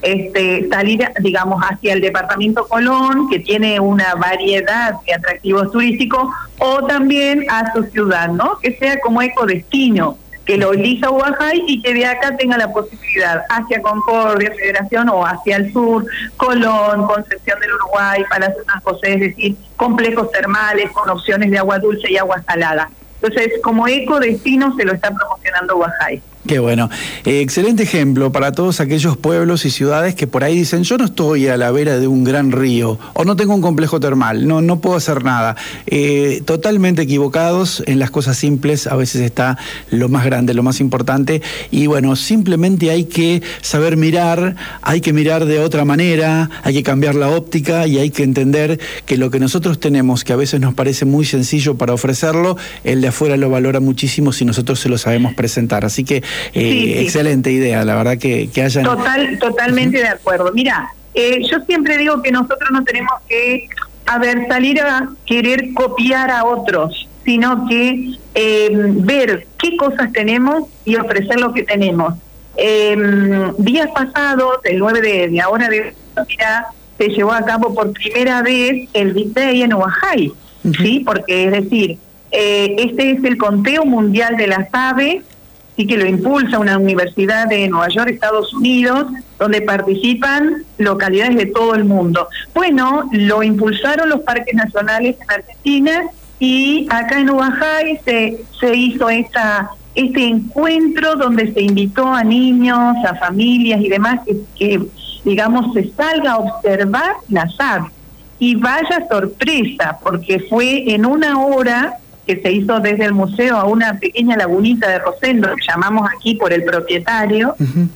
salir, digamos, hacia el departamento Colón, que tiene una variedad de atractivos turísticos, o también a su ciudad, ¿no? Que sea como ecodestino, que lo elija Huajay y que de acá tenga la posibilidad hacia Concordia, Federación, o hacia el sur, Colón, Concepción del Uruguay, Palacio San José, es decir, complejos termales con opciones de agua dulce y agua salada. Entonces, como ecodestino se lo está promocionando Huajay. Qué bueno. Excelente ejemplo para todos aquellos pueblos y ciudades que por ahí dicen, yo no estoy a la vera de un gran río, o no tengo un complejo termal, no puedo hacer nada. Totalmente equivocados. En las cosas simples a veces está lo más grande, lo más importante, y bueno, simplemente hay que saber mirar, hay que mirar de otra manera, hay que cambiar la óptica y hay que entender que lo que nosotros tenemos, que a veces nos parece muy sencillo para ofrecerlo, el de afuera lo valora muchísimo si nosotros se lo sabemos presentar. Así que sí. Excelente idea, la verdad que hayan... Totalmente de acuerdo. Mira, yo siempre digo que nosotros no tenemos que, salir a querer copiar a otros, sino que ver qué cosas tenemos y ofrecer lo que tenemos. Días pasados, el 9 de ahora de mira, se llevó a cabo por primera vez el Big Day en Huajay, ¿sí? Porque, es decir, este es el conteo mundial de las aves, sí, que lo impulsa una universidad de Nueva York, Estados Unidos, donde participan localidades de todo el mundo. Bueno, lo impulsaron los parques nacionales en Argentina, y acá en Huajay se hizo este encuentro donde se invitó a niños, a familias y demás que digamos, se salga a observar las aves. Y vaya sorpresa, porque fue en una hora que se hizo desde el museo a una pequeña lagunita de Rosendo, que llamamos aquí por el propietario,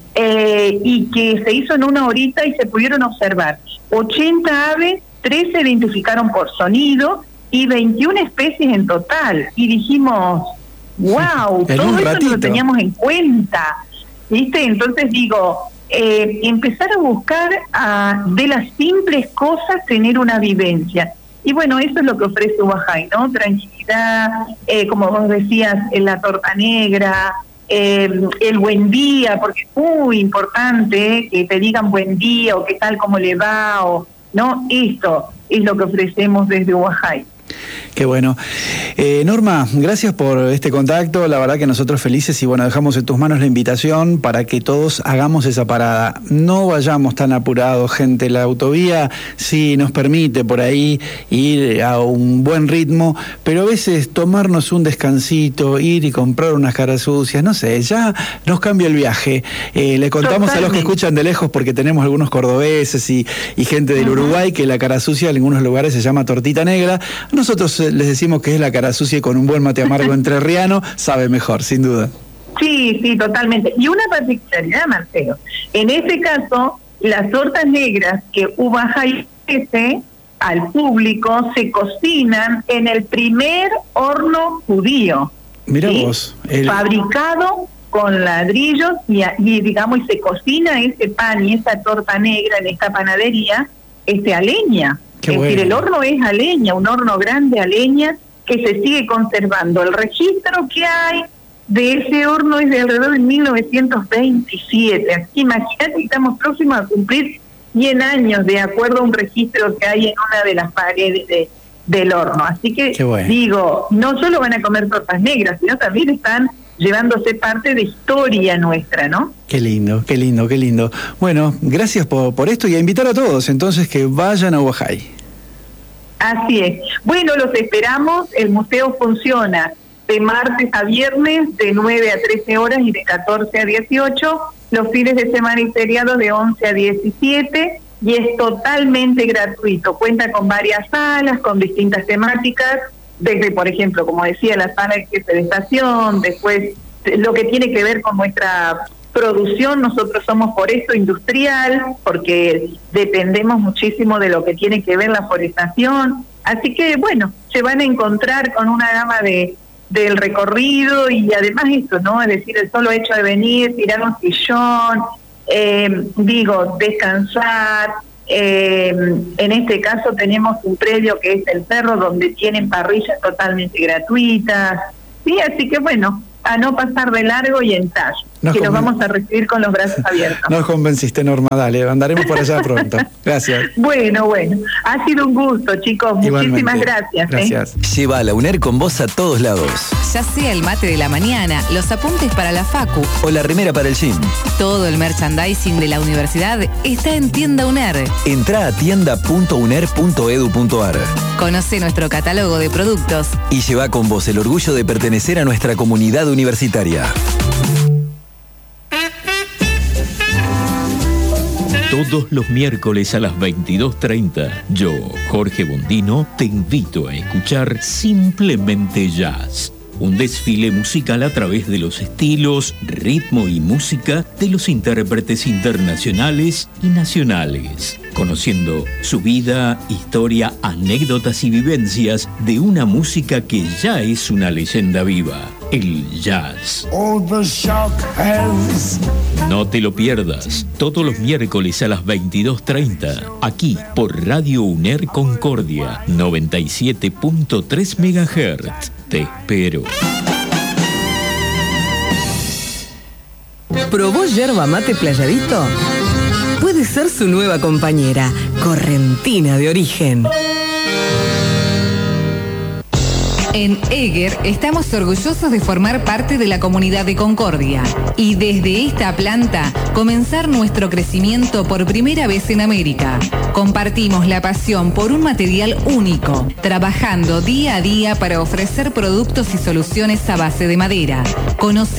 y que se hizo en una horita y se pudieron observar 80 aves, 3 se identificaron por sonido y 21 especies en total. Y dijimos, wow, todo eso no lo teníamos en cuenta, ¿viste? Entonces digo, empezar a buscar de las simples cosas tener una vivencia. Y bueno, eso es lo que ofrece Huajay, ¿no? Tranquilidad, como vos decías, la torta negra, el buen día, porque es muy importante que te digan buen día o qué tal, cómo le va, o no. Esto es lo que ofrecemos desde Huajay. Qué bueno. Norma, gracias por este contacto, la verdad que nosotros felices, y bueno, dejamos en tus manos la invitación para que todos hagamos esa parada. No vayamos tan apurados, gente, la autovía sí nos permite por ahí ir a un buen ritmo, pero a veces tomarnos un descansito, ir y comprar unas caras sucias, no sé, ya nos cambia el viaje. Le contamos a los que escuchan de lejos, porque tenemos algunos cordobeses y gente del Uruguay, que la cara sucia en algunos lugares se llama tortita negra. Nosotros les decimos que es la cara sucia, y con un buen mate amargo entrerriano sabe mejor, sin duda. Sí, totalmente. Y una particularidad, Marcelo, en este caso, las tortas negras que Huajay ofrece al público se cocinan en el primer horno judío. Mira, ¿sí? Vos. Fabricado con ladrillos y digamos, y se cocina ese pan y esa torta negra en esta panadería a leña. Qué es bueno. decir, el horno es a leña, un horno grande a leña, que se sigue conservando. El registro que hay de ese horno es de alrededor de 1927. Así, imagínate que estamos próximos a cumplir 100 años de acuerdo a un registro que hay en una de las paredes del horno. Así que, bueno, digo, no solo van a comer tortas negras, sino también están llevándose parte de historia nuestra, ¿no? Qué lindo, qué lindo, qué lindo. Bueno, gracias por esto, y a invitar a todos entonces que vayan a Huajay. Así es. Bueno, los esperamos. El museo funciona de martes a viernes de 9 a 13 horas y de 14 a 18, los fines de semana y feriados de 11 a 17, y es totalmente gratuito. Cuenta con varias salas, con distintas temáticas, desde, por ejemplo, como decía, la sala de jefe de estación, después lo que tiene que ver con nuestra producción. Nosotros somos foresto industrial, porque dependemos muchísimo de lo que tiene que ver la forestación. Así que, bueno, se van a encontrar con una gama del recorrido, y además esto, ¿no? Es decir, el solo hecho de venir, tirar un sillón, descansar. En este caso tenemos un predio que es el Cerro, donde tienen parrillas totalmente gratuitas, sí, así que bueno, a no pasar de largo y en tallo. que los vamos a recibir con los brazos abiertos. Nos convenciste, Norma, dale, andaremos por allá pronto. Gracias. Bueno, ha sido un gusto, chicos. Igualmente. Muchísimas gracias. Gracias. Lleva a la UNER con vos a todos lados. Ya sea el mate de la mañana, los apuntes para la facu o la remera para el gym. Todo el merchandising de la universidad está en Tienda UNER. Entrá a tienda.uner.edu.ar. Conoce nuestro catálogo de productos y lleva con vos el orgullo de pertenecer a nuestra comunidad universitaria. Todos los miércoles a las 22:30, yo, Jorge Bondino, te invito a escuchar Simplemente Jazz. Un desfile musical a través de los estilos, ritmo y música de los intérpretes internacionales y nacionales. Conociendo su vida, historia, anécdotas y vivencias de una música que ya es una leyenda viva, el jazz. No te lo pierdas, todos los miércoles a las 22:30, aquí por Radio UNER Concordia, 97.3 MHz. Te espero. ¿Probó yerba mate Playadito? Puede ser su nueva compañera, correntina de origen. En Eger estamos orgullosos de formar parte de la comunidad de Concordia y desde esta planta comenzar nuestro crecimiento por primera vez en América. Compartimos la pasión por un material único, trabajando día a día para ofrecer productos y soluciones a base de madera. Conoce